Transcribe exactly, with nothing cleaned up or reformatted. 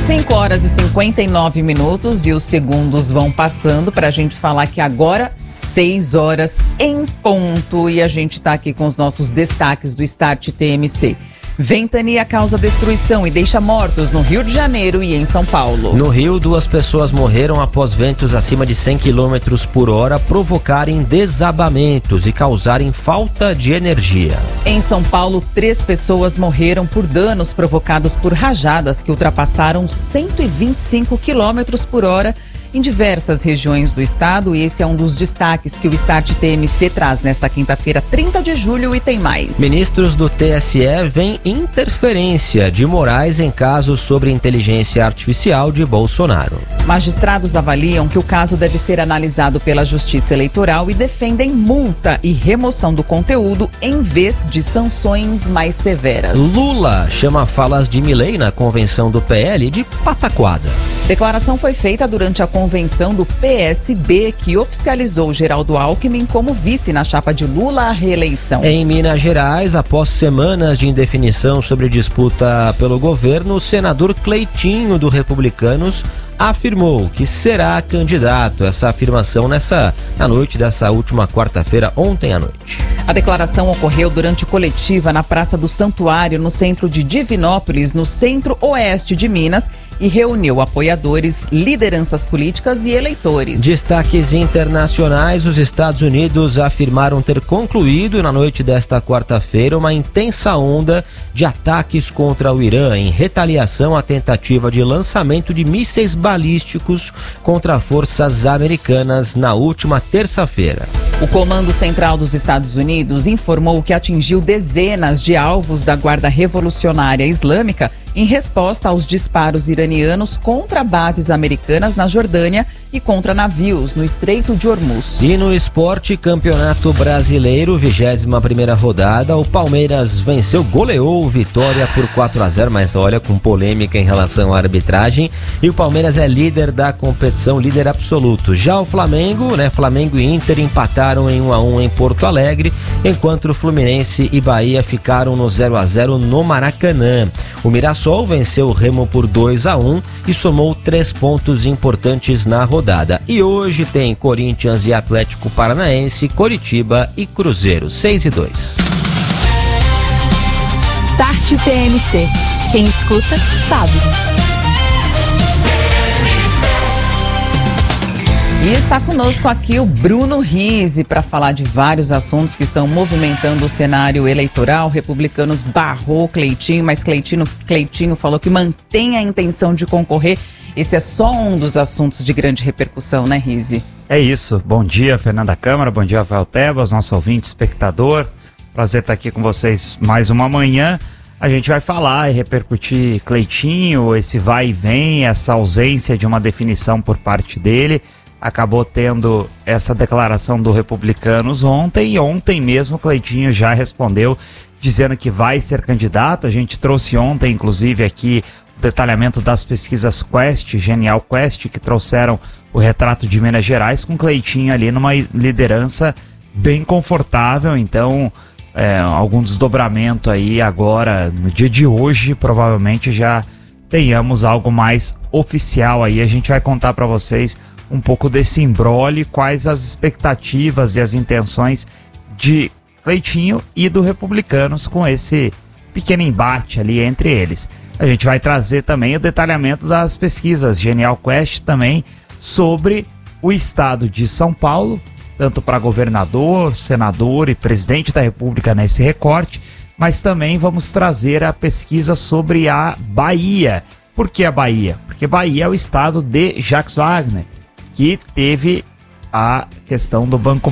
cinco horas e cinquenta e nove minutos e os segundos vão passando para a gente falar que agora seis horas em ponto e a gente está aqui com os nossos destaques do Start T M C. Ventania causa destruição e deixa mortos no Rio de Janeiro e em São Paulo. No Rio, duas pessoas morreram após ventos acima de cem quilômetros por hora provocarem desabamentos e causarem falta de energia. Em São Paulo, três pessoas morreram por danos provocados por rajadas que ultrapassaram cento e vinte e cinco quilômetros por hora em diversas regiões do estado, e esse é um dos destaques que o Start T M C traz nesta quinta-feira, trinta de julho, e tem mais. Ministros do T S E veem interferência de Moraes em casos sobre inteligência artificial de Bolsonaro. Magistrados avaliam que o caso deve ser analisado pela Justiça Eleitoral e defendem multa e remoção do conteúdo em vez de sanções mais severas. Lula chama falas de Milei na convenção do P L de pataquada. Declaração foi feita durante a convenção do P S B, que oficializou Geraldo Alckmin como vice na chapa de Lula à reeleição. Em Minas Gerais, após semanas de indefinição sobre disputa pelo governo, o senador Cleitinho, do Republicanos, afirmou que será candidato. Essa afirmação nessa, na noite dessa última quarta-feira, ontem à noite. A declaração ocorreu durante coletiva na Praça do Santuário, no centro de Divinópolis, no centro-oeste de Minas, e reuniu apoiadores, lideranças políticas e eleitores. Destaques internacionais: os Estados Unidos afirmaram ter concluído na noite desta quarta-feira uma intensa onda de ataques contra o Irã em retaliação à tentativa de lançamento de mísseis balísticos contra forças americanas na última terça-feira. O Comando Central dos Estados Unidos informou que atingiu dezenas de alvos da Guarda Revolucionária Islâmica em resposta aos disparos iranianos contra bases americanas na Jordânia e contra navios no Estreito de Hormuz. E no esporte, Campeonato Brasileiro, vigésima primeira rodada, o Palmeiras venceu, goleou o Vitória por quatro a zero, mas olha, com polêmica em relação à arbitragem, e o Palmeiras é líder da competição, líder absoluto. Já o Flamengo, né, Flamengo e Inter empataram em um a um em Porto Alegre, enquanto o Fluminense e Bahia ficaram no zero a zero no Maracanã. O Mirassol venceu o Remo por dois a um e somou três pontos importantes na rodada. E hoje tem Corinthians e Atlético Paranaense, Coritiba e Cruzeiro, seis e dois. Start T M C. Quem escuta, sabe. E está conosco aqui o Bruno Rizzi para falar de vários assuntos que estão movimentando o cenário eleitoral. Republicanos barrou Cleitinho, mas Cleitinho, Cleitinho falou que mantém a intenção de concorrer. Esse é só um dos assuntos de grande repercussão, né, Rizzi? É isso. Bom dia, Fernanda Câmara. Bom dia, Rafael Tebas, nosso ouvinte, espectador. Prazer estar aqui com vocês mais uma manhã. A gente vai falar e repercutir Cleitinho, esse vai e vem, essa ausência de uma definição por parte dele. Acabou tendo essa declaração do Republicanos ontem, e ontem mesmo o Cleitinho já respondeu dizendo que vai ser candidato. A gente trouxe ontem, inclusive, aqui o detalhamento das pesquisas Quest, Genial Quest, que trouxeram o retrato de Minas Gerais, com o Cleitinho ali numa liderança bem confortável. Então, é, algum desdobramento aí agora, no dia de hoje, provavelmente já tenhamos algo mais oficial aí. A gente vai contar para vocês um pouco desse imbróglio, quais as expectativas e as intenções de Cleitinho e do Republicanos com esse pequeno embate ali entre eles. A gente vai trazer também o detalhamento das pesquisas Genial Quest também sobre o estado de São Paulo, tanto para governador, senador e presidente da República nesse recorte, mas também vamos trazer a pesquisa sobre a Bahia. Por que a Bahia? Porque Bahia é o estado de Jacques Wagner, que teve a questão do Banco